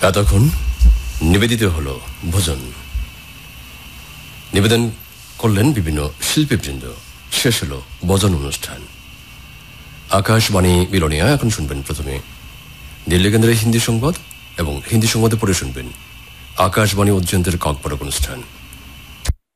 এতক্ষণ নিবেদিত হল ভোজন, নিবেদন করলেন বিভিন্ন শিল্পীবৃন্দ। শেষ হল ভজন অনুষ্ঠান। আকাশবাণী বিলোনিয়া। এখন শুনবেন প্রথমে দিল্লি কেন্দ্রের হিন্দি সংবাদ এবং হিন্দি সংবাদে পড়ে শুনবেন আকাশবাণী উজ্জয়ন্তের ককবরক অনুষ্ঠান।